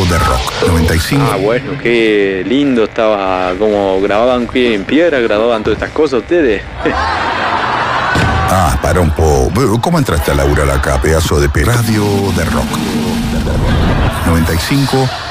de Rock 95. Ah, bueno, qué lindo estaba, como grababan en piedra, grababan todas estas cosas ustedes. Ah, para un poco. ¿Cómo entraste a laburar acá, pedazo de Radio de Rock 95